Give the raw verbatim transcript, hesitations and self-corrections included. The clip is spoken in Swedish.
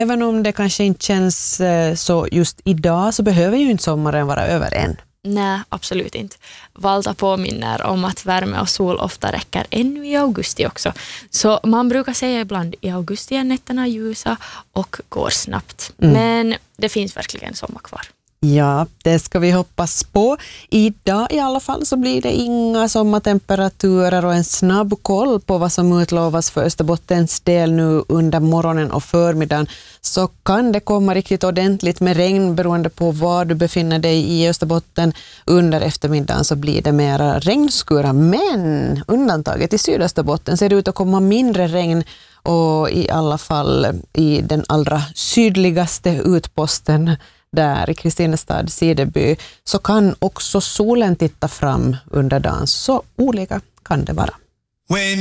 Även om det kanske inte känns så just idag så behöver ju inte sommaren vara över än. Nej, absolut inte. Valta påminner om att värme och sol ofta räcker ännu i augusti också. Så man brukar säga ibland i augusti är nätterna ljusa och går snabbt. Mm. Men det finns verkligen sommar kvar. Ja, det ska vi hoppas på. Idag i alla fall så blir det inga sommartemperaturer och en snabb koll på vad som utlovas för Österbottens del nu under morgonen och förmiddagen. Så kan det komma riktigt ordentligt med regn beroende på var du befinner dig i Österbotten. Under eftermiddagen så blir det mera regnskurar, men undantaget i Sydösterbotten ser det ut att komma mindre regn. Och i alla fall i den allra sydligaste utposten där i Kristinestad, Sideby, så kan också solen titta fram under dagen. Så olika kan det vara.